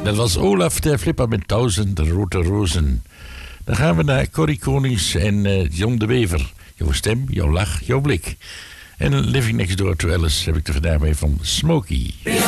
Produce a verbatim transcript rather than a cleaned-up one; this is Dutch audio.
Dat was Olaf de Flipper met duizend rode rozen. Dan gaan we naar Corrie Konings en uh, John de Wever. Jouw stem, jouw lach, jouw blik. En Living Next Door to Alice heb ik er vandaag mee van Smokey.